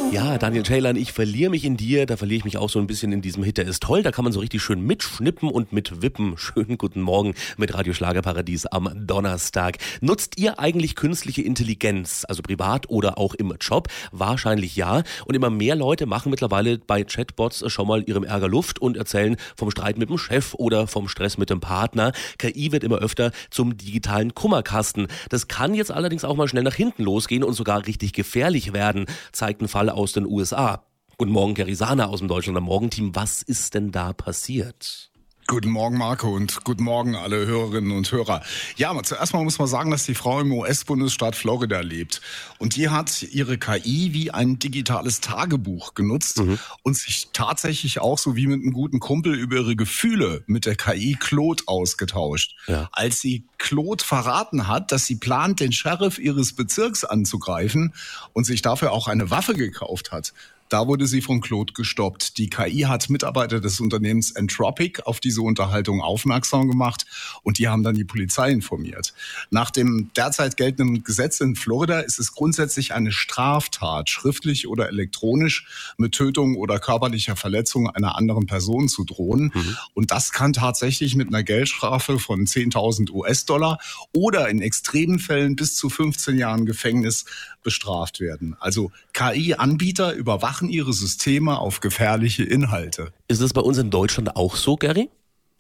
Ja, Daniel Ceylan, ich verliere mich in dir, da verliere ich mich auch so ein bisschen in diesem Hit, der ist toll, da kann man so richtig schön mitschnippen und mitwippen. Schönen guten Morgen mit Radio Schlagerparadies am Donnerstag. Nutzt ihr eigentlich künstliche Intelligenz, also privat oder auch im Job? Wahrscheinlich ja. Und immer mehr Leute machen mittlerweile bei Chatbots schon mal ihrem Ärger Luft und erzählen vom Streit mit dem Chef oder vom Stress mit dem Partner. KI wird immer öfter zum digitalen Kummerkasten. Das kann jetzt allerdings auch mal schnell nach hinten losgehen und sogar richtig gefährlich werden, zeigt ein Fall aus den USA. Guten Morgen, Gary Sahner aus dem Deutschland am Morgenteam. Was ist denn da passiert? Guten Morgen, Marco, und guten Morgen alle Hörerinnen und Hörer. Ja, zuerst mal muss man sagen, dass die Frau im US-Bundesstaat Florida lebt. Und die hat ihre KI wie ein digitales Tagebuch genutzt und sich tatsächlich auch so wie mit einem guten Kumpel über ihre Gefühle mit der KI Claude ausgetauscht. Ja. Als sie Claude verraten hat, dass sie plant, den Sheriff ihres Bezirks anzugreifen und sich dafür auch eine Waffe gekauft hat, da wurde sie von Claude gestoppt. Die KI hat Mitarbeiter des Unternehmens Anthropic auf diese Unterhaltung aufmerksam gemacht und die haben dann die Polizei informiert. Nach dem derzeit geltenden Gesetz in Florida ist es grundsätzlich eine Straftat, schriftlich oder elektronisch mit Tötung oder körperlicher Verletzung einer anderen Person zu drohen. Und das kann tatsächlich mit einer Geldstrafe von 10.000 US-Dollar oder in extremen Fällen bis zu 15 Jahren Gefängnis bestraft werden. Also KI-Anbieter überwachen ihre Systeme auf gefährliche Inhalte. Ist es bei uns in Deutschland auch so, Gary?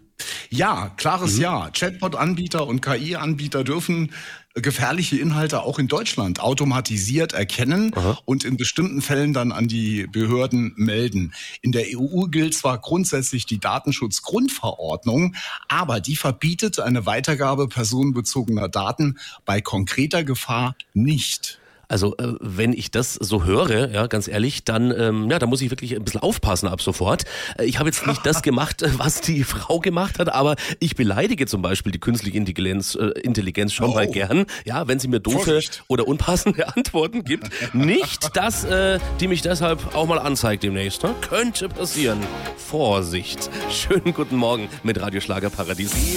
Ja, klares Ja. Chatbot-Anbieter und KI-Anbieter dürfen gefährliche Inhalte auch in Deutschland automatisiert erkennen und in bestimmten Fällen dann an die Behörden melden. In der EU gilt zwar grundsätzlich die Datenschutzgrundverordnung, aber die verbietet eine Weitergabe personenbezogener Daten bei konkreter Gefahr nicht. Also wenn ich das so höre, ja, ganz ehrlich, dann da muss ich wirklich ein bisschen aufpassen ab sofort. Ich habe jetzt nicht das gemacht, was die Frau gemacht hat, aber ich beleidige zum Beispiel die künstliche Intelligenz schon mal gern, ja, wenn sie mir doofe oder unpassende Antworten gibt. Nicht, dass die mich deshalb auch mal anzeigt demnächst. Ne? Könnte passieren. Vorsicht. Schönen guten Morgen mit Radio Schlagerparadies.